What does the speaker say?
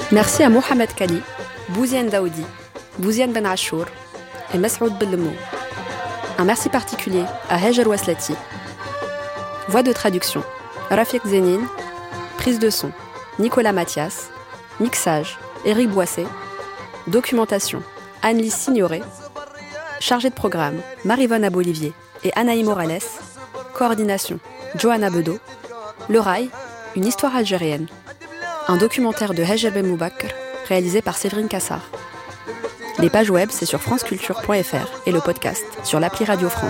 Merci à Mohamed Kali, Bouziane Daoudi, Bouziane Ben Achour et Mas'oud Bellemou. Un merci particulier à Hajar Waslati. Voix de traduction, Rafiq Zénine. Prise de son, Nicolas Mathias. Mixage, Éric Boisset. Documentation, Anne-Lise Signoret. Chargée de programme, Marie-Vonne Abolivier et Anaï Morales. Coordination, Johanna Bedeau. Le Rail, une histoire algérienne. Un documentaire de Hajar Ben Moubakr, réalisé par Séverine Cassard. Les pages web, c'est sur franceculture.fr et le podcast sur l'appli Radio France.